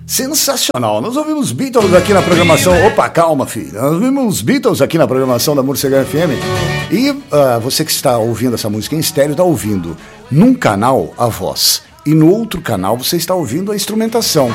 Sensacional. Nós ouvimos Beatles aqui na programação. Opa, calma, filho. Nós ouvimos Beatles aqui na programação da Morcega FM. E você que está ouvindo essa música em estéreo está ouvindo num canal a voz e no outro canal você está ouvindo a instrumentação.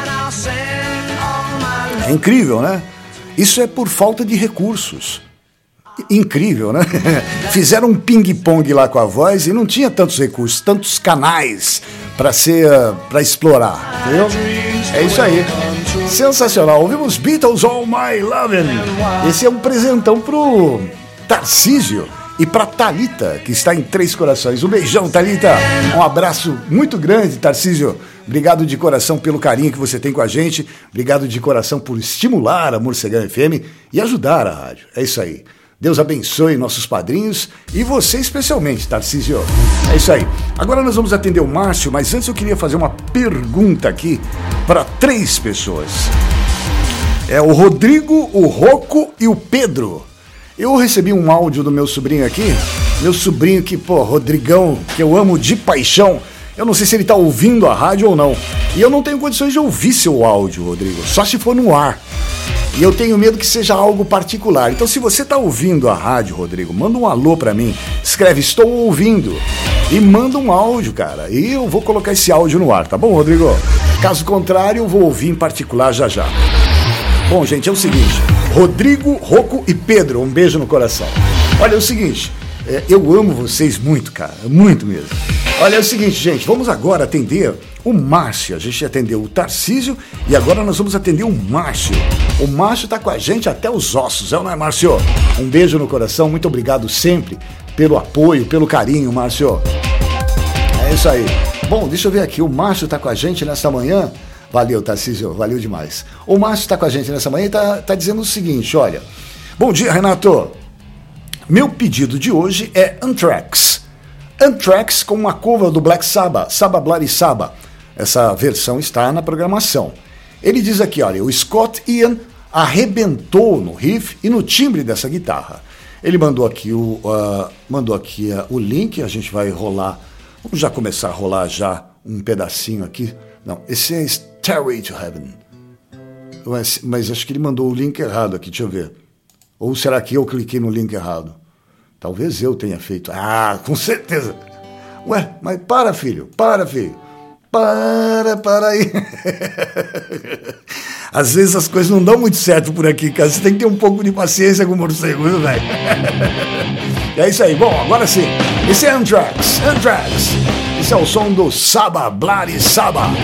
É incrível, né? Isso é por falta de recursos. Incrível, né? Fizeram um ping-pong lá com a voz e não tinha tantos recursos, tantos canais para explorar, entendeu? É isso aí. Sensacional. Ouvimos Beatles All My Lovin'. Esse é um presentão pro Tarcísio e pra Thalita, que está em Três Corações. Um beijão, Thalita. Um abraço muito grande, Tarcísio. Obrigado de coração pelo carinho que você tem com a gente. Obrigado de coração por estimular a Morcegão FM e ajudar a rádio. É isso aí. Deus abençoe nossos padrinhos e você especialmente, Tarcísio. É isso aí. Agora nós vamos atender o Márcio, mas antes eu queria fazer uma pergunta aqui para 3 pessoas. É o Rodrigo, o Rocco e o Pedro. Eu recebi um áudio do meu sobrinho aqui, meu sobrinho que, Rodrigão, que eu amo de paixão. Eu não sei se ele está ouvindo a rádio ou não. E eu não tenho condições de ouvir seu áudio, Rodrigo, só se for no ar. E eu tenho medo que seja algo particular. Então, se você está ouvindo a rádio, Rodrigo, manda um alô para mim. Escreve, estou ouvindo. E manda um áudio, cara. E eu vou colocar esse áudio no ar, tá bom, Rodrigo? Caso contrário, eu vou ouvir em particular já já. Bom, gente, é o seguinte. Rodrigo, Rocco e Pedro, um beijo no coração. Olha, é o seguinte. Eu amo vocês muito, cara. Muito mesmo. Olha, é o seguinte, gente. Vamos agora atender o Márcio. A gente atendeu o Tarcísio e agora nós vamos atender o Márcio. O Márcio tá com a gente até os ossos, não é, Márcio? Um beijo no coração. Muito obrigado sempre pelo apoio, pelo carinho, Márcio. É isso aí. Bom, deixa eu ver aqui. O Márcio tá com a gente nessa manhã. Valeu, Tarcísio. Valeu demais. O Márcio tá com a gente nessa manhã e tá dizendo o seguinte, olha. Bom dia, Renato. Meu pedido de hoje é Anthrax. Anthrax com uma cover do Black Sabbath, Sabbath Bloody Sabbath. Essa versão está na programação. Ele diz aqui, olha, o Scott Ian arrebentou no riff e no timbre dessa guitarra. Ele mandou aqui o link, a gente vai rolar, vamos já começar a rolar já um pedacinho aqui. Não, esse é Stairway to Heaven. Mas acho que ele mandou o link errado aqui, deixa eu ver. Ou será que eu cliquei no link errado? Talvez eu tenha feito. Ah, com certeza. Ué, mas para, filho. Para aí. Às vezes as coisas não dão muito certo por aqui, cara. Você tem que ter um pouco de paciência com o morcego, viu, velho? É isso aí. Bom, agora sim. Esse é Anthrax. Esse é o som do Sabbath Bloody Sabbath.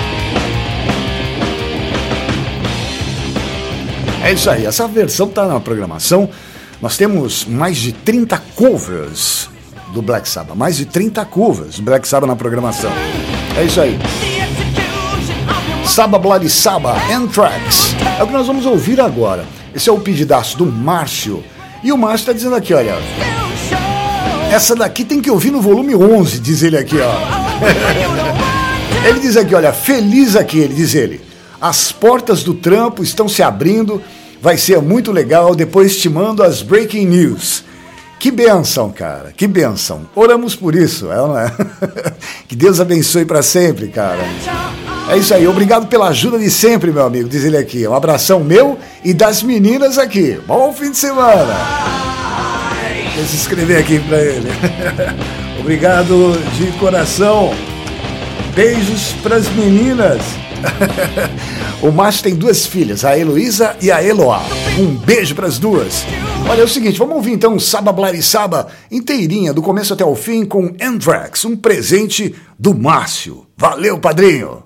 É isso aí. Essa versão tá na programação. Nós temos mais de 30 covers do Black Sabbath. Mais de 30 covers do Black Sabbath na programação. É isso aí. Sabbath Bloody Sabbath, Anthrax. É o que nós vamos ouvir agora. Esse é o pedidaço do Márcio. E o Márcio está dizendo aqui, olha. Essa daqui tem que ouvir no volume 11, diz ele aqui, ó. Ele diz aqui, olha, feliz aqui, ele diz ele. As portas do trampo estão se abrindo. Vai ser muito legal, depois te mando as breaking news. Que bênção, cara, que bênção. Oramos por isso, não é? Que Deus abençoe para sempre, cara. É isso aí, obrigado pela ajuda de sempre, meu amigo, diz ele aqui. Um abração meu e das meninas aqui. Bom fim de semana. Deixa eu escrever aqui para ele. Obrigado de coração. Beijos para as meninas. O Márcio tem 2 filhas, a Heloísa e a Eloá. Um beijo para as duas. Olha, é o seguinte, vamos ouvir então Sabbath Bloody Sabbath inteirinha, do começo até o fim, com Anthrax, um presente do Márcio. Valeu, padrinho!